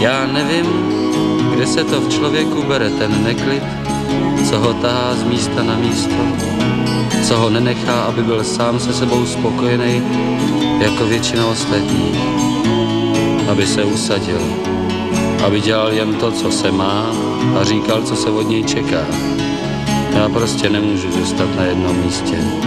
Já nevím, kde se to v člověku bere ten neklid, co ho tahá z místa na místo, co ho nenechá, aby byl sám se sebou spokojený jako většina ostatních, aby se usadil, aby dělal jen to, co se má a říkal, co se od něj čeká. Já prostě nemůžu zůstat na jednom místě.